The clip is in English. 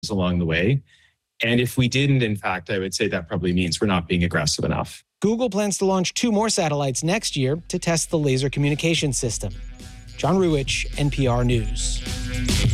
along the way. And if we didn't, in fact, I would say that probably means we're not being aggressive enough. Google plans to launch 2 more satellites next year to test the laser communication system. John Ruwitch, NPR News.